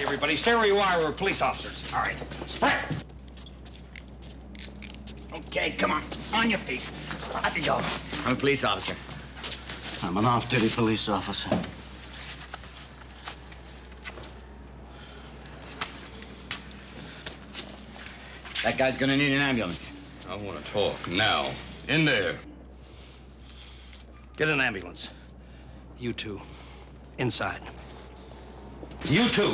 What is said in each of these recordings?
everybody. Stay where you are. We're police officers. All right. Spread. Okay, come on. On your feet. Up you go. I'm a police officer. I'm an off-duty police officer. That guy's gonna need an ambulance. I want to talk now. In there. Get an ambulance. You two. Inside. You two.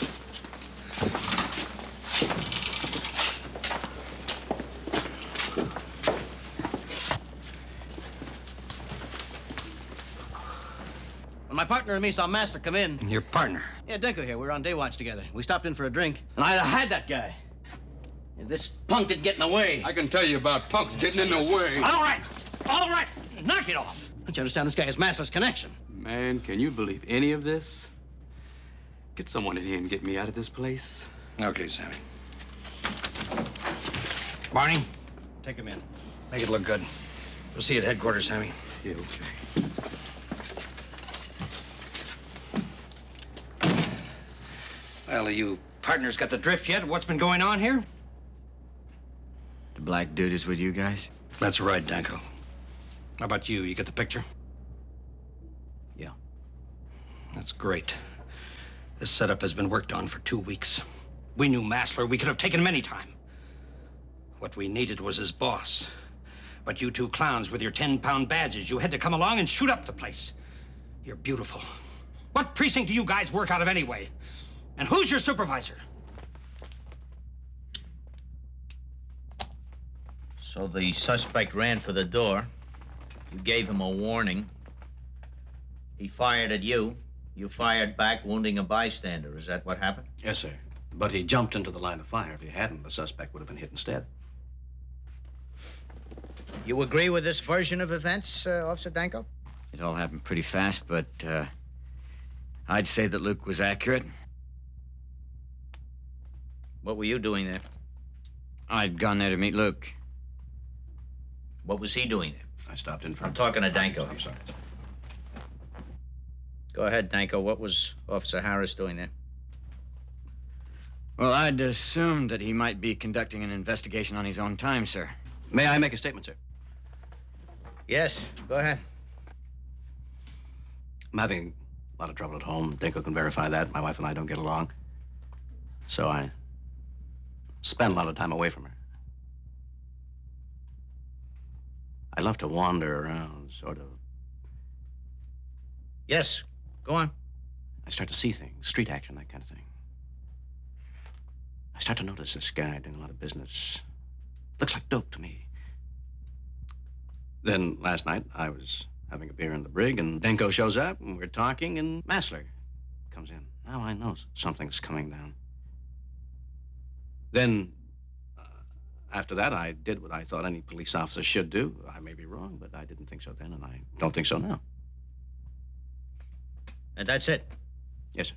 When my partner and me saw Master come in... Your partner? Yeah, Denko here. We were on day watch together. We stopped in for a drink, and I had that guy. And this punk didn't get in the way. I can tell you about punks getting in the way. All right. All right. Knock it off. Don't you understand this guy has Master's connection? Man, can you believe any of this? Get someone in here and get me out of this place. Okay, Sammy. Barney, take him in. Make it look good. We'll see you at headquarters, Sammy. Yeah, okay. Well, you partners got the drift yet? What's been going on here? The black dude is with you guys? That's right, Danko. How about you? You get the picture? Yeah. That's great. This setup has been worked on for 2 weeks. We knew Massler. We could have taken him any time. What we needed was his boss. But you two clowns with your 10-pound badges, you had to come along and shoot up the place. You're beautiful. What precinct do you guys work out of anyway? And who's your supervisor? So the suspect ran for the door. You gave him a warning. He fired at you. You fired back, wounding a bystander. Is that what happened? Yes, sir. But he jumped into the line of fire. If he hadn't, the suspect would have been hit instead. You agree with this version of events, Officer Danko? It all happened pretty fast, but I'd say that Luke was accurate. What were you doing there? I'd gone there to meet Luke. What was he doing there? I stopped in for... I'm talking to Danko. I'm sorry. Go ahead, Danko. What was Officer Harris doing there? Well, I'd assumed that he might be conducting an investigation on his own time, sir. May I make a statement, sir? Yes, go ahead. I'm having a lot of trouble at home. Denko can verify that. My wife and I don't get along. So I spend a lot of time away from her. I love to wander around, sort of. Yes, go on. I start to see things, street action, that kind of thing. I start to notice this guy doing a lot of business. Looks like dope to me. Then last night, I was having a beer in the brig, and Denko shows up, and we're talking, and Massler comes in. Now I know something's coming down. Then, after that, I did what I thought any police officer should do. I may be wrong, but I didn't think so then, and I don't think so now. And that's it? Yes, sir.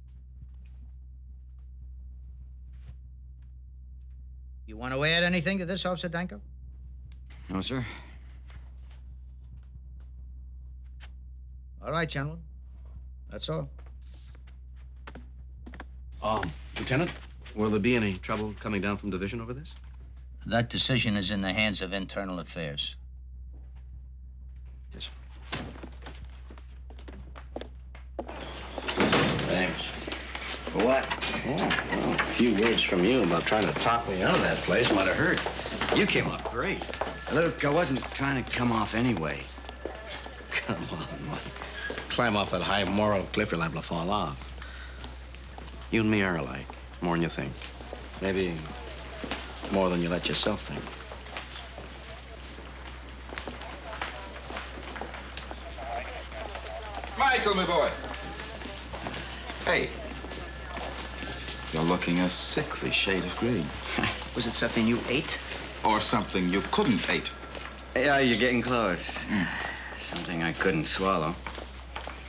You want to add anything to this, Officer Danko? No, sir. All right, gentlemen. That's all. Lieutenant, will there be any trouble coming down from division over this? That decision is in the hands of Internal Affairs. Yes, sir. Thanks. For what? Oh, well, a few words from you about trying to talk me out of that place might have hurt. You came off great. Luke, I wasn't trying to come off anyway. Come on, Mike. Climb off that high moral cliff, you're liable to fall off. You and me are alike, more than you think. Maybe more than you let yourself think. Michael, my boy. Hey. You're looking a sickly shade of green. Was it something you ate? Or something you couldn't eat. Yeah, you're getting close. Something I couldn't swallow.